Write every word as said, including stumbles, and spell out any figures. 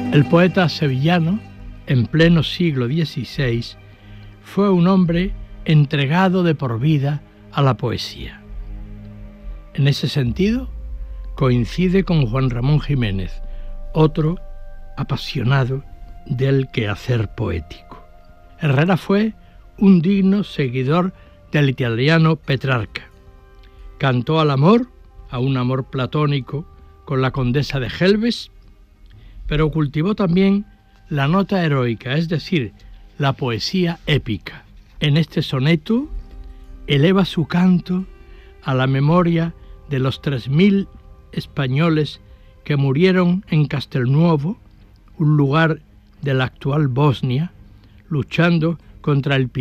El poeta sevillano, en pleno siglo dieciséis, fue un hombre entregado de por vida a la poesía. En ese sentido, coincide con Juan Ramón Jiménez, otro apasionado del quehacer poético. Herrera fue un digno seguidor del italiano Petrarca. Cantó al amor, a un amor platónico, con la condesa de Gelbes, pero cultivó también la nota heroica, es decir, la poesía épica. En este soneto eleva su canto a la memoria de los tres mil españoles que murieron en Castelnuovo, un lugar de la actual Bosnia, luchando contra el